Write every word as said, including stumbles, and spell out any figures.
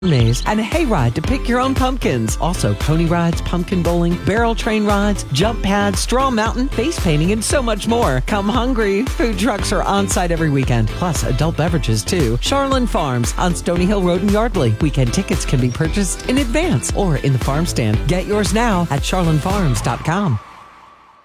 maze, and a hayride to pick your own pumpkins. Also, pony rides, pumpkin bowling, barrel train rides, jump pads, straw mountain, face painting, and so much more. Come hungry. Food trucks are on site every weekend, plus adult beverages too. Charlin Farms on Stony Hill Road in Yardley. Weekend tickets can be purchased in advance or in the farm stand. Get yours now at charlin farms dot com.